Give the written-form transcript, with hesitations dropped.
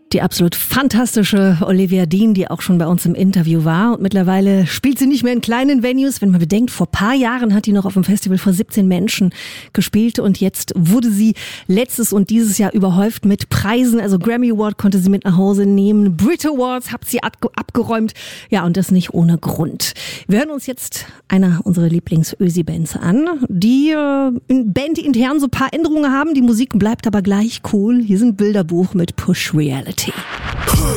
Die absolut fantastische Olivia Dean, die auch schon bei uns im Interview war. Und mittlerweile spielt sie nicht mehr in kleinen Venues. Wenn man bedenkt, vor paar Jahren hat die noch auf dem Festival vor 17 Menschen gespielt. Und jetzt wurde sie letztes und dieses Jahr überhäuft mit Preisen. Also Grammy Award konnte sie mit nach Hause nehmen. Brit Awards hat sie abgeräumt. Ja, und das nicht ohne Grund. Wir hören uns jetzt einer unserer Lieblings-Ösi-Bands an, die bandintern so ein paar Änderungen haben. Die Musik bleibt aber gleich cool. Hier sind Bilderbuch mit Push Reality.